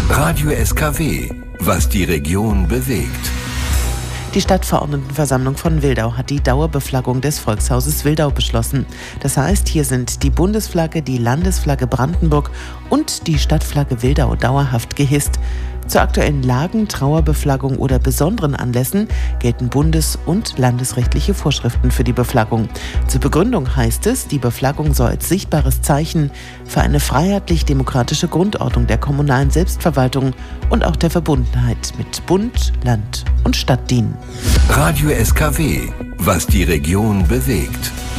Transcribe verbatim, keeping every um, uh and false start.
Radio S K W, was die Region bewegt. Die Stadtverordnetenversammlung von Wildau hat die Dauerbeflaggung des Volkshauses Wildau beschlossen. Das heißt, hier sind die Bundesflagge, die Landesflagge Brandenburg und die Stadtflagge Wildau dauerhaft gehisst. Zu aktuellen Lagen, Trauerbeflaggung oder besonderen Anlässen gelten bundes- und landesrechtliche Vorschriften für die Beflaggung. Zur Begründung heißt es, die Beflaggung soll als sichtbares Zeichen für eine freiheitlich-demokratische Grundordnung der kommunalen Selbstverwaltung und auch der Verbundenheit mit Bund, Land und Stadt dienen. Radio S K W, was die Region bewegt.